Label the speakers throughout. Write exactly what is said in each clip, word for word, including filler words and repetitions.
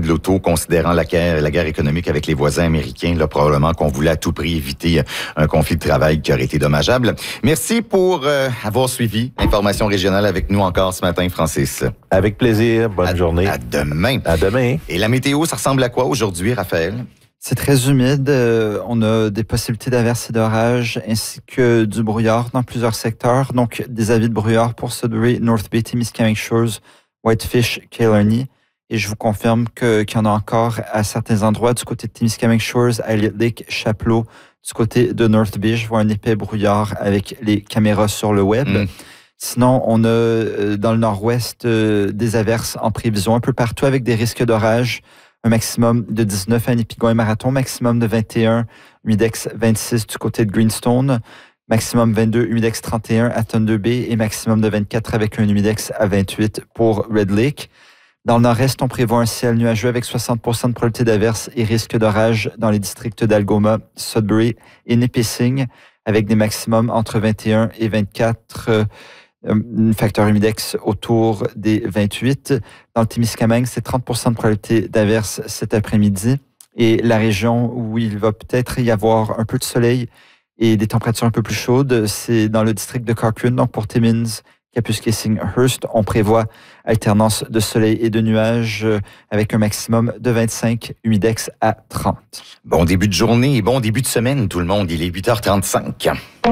Speaker 1: de l'auto, considérant la guerre, la guerre économique avec les voisins américains. Là, probablement qu'on voulait à tout prix éviter un conflit de travail qui aurait été dommageable. Merci pour euh, avoir suivi Information régionale avec nous encore ce matin, Francis.
Speaker 2: Avec plaisir. Bonne
Speaker 1: à,
Speaker 2: journée.
Speaker 1: À demain.
Speaker 2: À demain.
Speaker 1: Et la météo, ça ressemble à quoi aujourd'hui, Raphaël?
Speaker 3: C'est très humide. Euh, on a des possibilités d'averses et d'orages ainsi que du brouillard dans plusieurs secteurs. Donc, des avis de brouillard pour Sudbury, North Bay, Témiscamingue Shores, Whitefish, Killarney. Et je vous confirme que, qu'il y en a encore à certains endroits du côté de Témiscamingue Shores, Elliott Lake, Chapleau. Du côté de North Bay, je vois un épais brouillard avec les caméras sur le web. Mm. Sinon, on a euh, dans le nord-ouest euh, des averses en prévision un peu partout avec des risques d'orage. Un maximum de dix-neuf à Nipigon et Marathon, maximum de vingt et un, humidex vingt-six du côté de Greenstone, maximum vingt-deux, humidex trente et un à Thunder Bay et maximum de vingt-quatre avec un humidex à vingt-huit pour Red Lake. Dans le nord-est, on prévoit un ciel nuageux avec soixante pour cent de probabilité d'averse et risque d'orage dans les districts d'Algoma, Sudbury et Nipissing, avec des maximums entre vingt et un et vingt-quatre, euh, un facteur humidex autour des vingt-huit. Dans le Témiscamingue, c'est trente pour cent de probabilité d'averse cet après-midi. Et la région où il va peut-être y avoir un peu de soleil et des températures un peu plus chaudes, c'est dans le district de Cochrane, donc pour Timmins, Kapuskasing-Hearst, on prévoit alternance de soleil et de nuages avec un maximum de vingt-cinq, humidex à trente.
Speaker 1: Bon début de journée et bon début de semaine, tout le monde. Il est huit heures trente-cinq.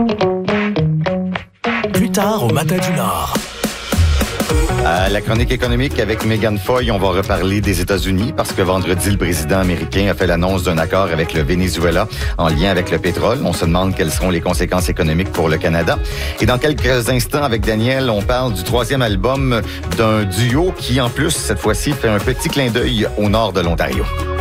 Speaker 4: Plus tard au Matin du Nord.
Speaker 1: À la chronique économique avec Megan Foy, on va reparler des États-Unis parce que vendredi, le président américain a fait l'annonce d'un accord avec le Venezuela en lien avec le pétrole. On se demande quelles seront les conséquences économiques pour le Canada. Et dans quelques instants, avec Daniel, on parle du troisième album d'un duo qui, en plus, cette fois-ci, fait un petit clin d'œil au nord de l'Ontario.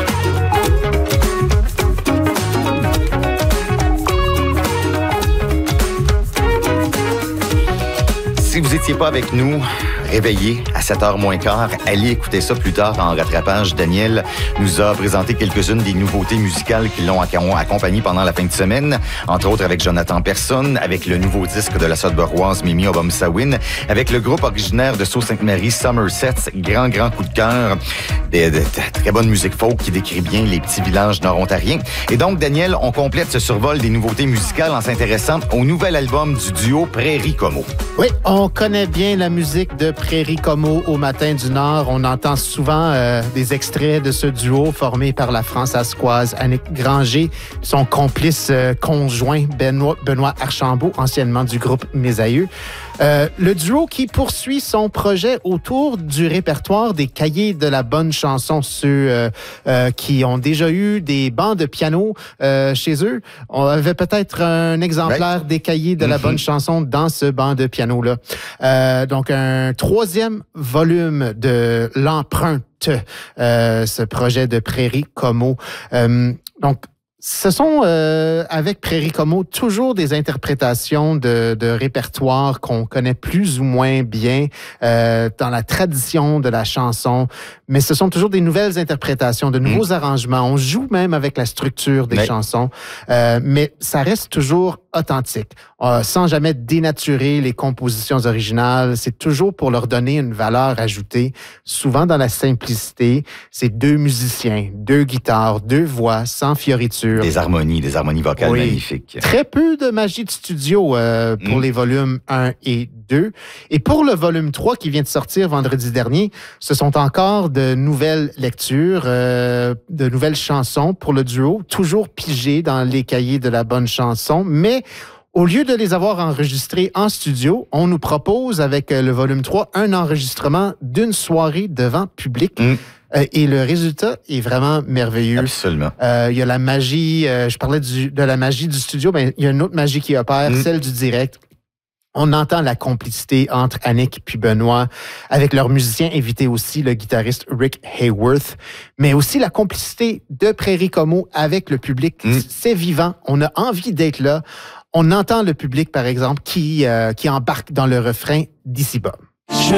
Speaker 1: Si vous n'étiez pas avec nous, réveillé à sept heures moins quart, allez écouter ça plus tard en rattrapage. Daniel nous a présenté quelques-unes des nouveautés musicales qui l'ont accompagné pendant la fin de semaine, entre autres avec Jonathan Persson, avec le nouveau disque de la Sudburoise Mimi Obomsawin, avec le groupe originaire de Sault-Sainte-Marie, Somerset, grand, grand coup de cœur, de, de, de très bonne musique folk qui décrit bien les petits villages nord-ontariens. Et donc, Daniel, on complète ce survol des nouveautés musicales en s'intéressant au nouvel album du duo Prairie Como.
Speaker 5: Oui, on connaît bien la musique de Prairie Como au Matin du Nord. On entend souvent euh, des extraits de ce duo formé par la Françaiscoise Annick Granger, son complice euh, conjoint Benoît, Benoît Archambault, anciennement du groupe Mes Aïeux. Euh, le duo qui poursuit son projet autour du répertoire des cahiers de la bonne chanson. Ceux euh, euh, qui ont déjà eu des bancs de piano euh, chez eux, on avait peut-être un exemplaire right. des cahiers de la mm-hmm. bonne chanson dans ce banc de piano-là. Euh, donc, un troisième volume de l'empreinte, euh, ce projet de Prairie Como. Euh, donc, Ce sont, euh, avec Prairie Como, toujours des interprétations de, de répertoire qu'on connaît plus ou moins bien euh, dans la tradition de la chanson, mais ce sont toujours des nouvelles interprétations, de nouveaux mmh. arrangements. On joue même avec la structure des mais... chansons, euh, mais ça reste toujours authentique, euh, sans jamais dénaturer les compositions originales. C'est toujours pour leur donner une valeur ajoutée, souvent dans la simplicité. C'est deux musiciens, deux guitares, deux voix, sans fioriture.
Speaker 1: Des harmonies, des harmonies vocales oui. magnifiques.
Speaker 5: Très peu de magie de studio euh, pour mm. les volumes un et deux. Et pour le volume trois qui vient de sortir vendredi dernier, ce sont encore de nouvelles lectures, euh, de nouvelles chansons pour le duo, toujours pigées dans les cahiers de la bonne chanson, mais au lieu de les avoir enregistrés en studio, on nous propose avec le volume trois un enregistrement d'une soirée devant public. Mm. Euh, et le résultat est vraiment merveilleux.
Speaker 1: Absolument.
Speaker 5: Euh, il y a la magie, euh, je parlais du, de la magie du studio, ben, il y a une autre magie qui opère, mm. celle du direct. On entend la complicité entre Annick puis Benoît, avec leurs musiciens invités aussi, le guitariste Rick Hayworth, mais aussi la complicité de Prairie Como avec le public. Mm. C'est vivant, on a envie d'être là. On entend le public, par exemple, qui, euh, qui embarque dans le refrain d'Ici bas.